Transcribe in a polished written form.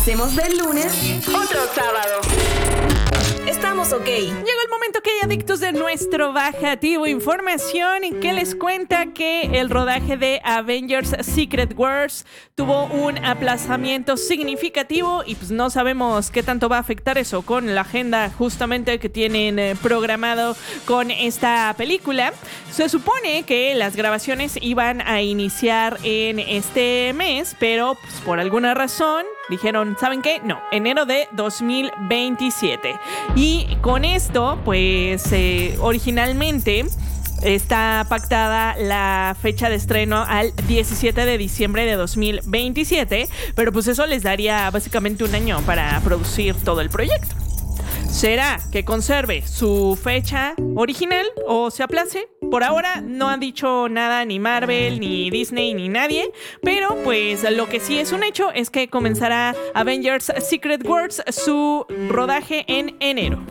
Hacemos del lunes otro sábado. Estamos ok. Llegó el momento que hay adictos de nuestro bajativo información y que les cuenta que el rodaje de Avengers Secret Wars tuvo un aplazamiento significativo y pues no sabemos qué tanto va a afectar eso con la agenda justamente que tienen programado con esta película. Se supone que las grabaciones iban a iniciar en este mes, pero pues, por alguna razón dijeron, ¿saben qué? No, enero de 2027. Y con esto, pues originalmente está pactada la fecha de estreno al 17 de diciembre de 2027, pero pues eso les daría básicamente un año para producir todo el proyecto. ¿Será que conserve su fecha original o se aplace? Por ahora no han dicho nada ni Marvel, ni Disney, ni nadie, pero pues lo que sí es un hecho es que comenzará Avengers Secret Wars su rodaje en enero.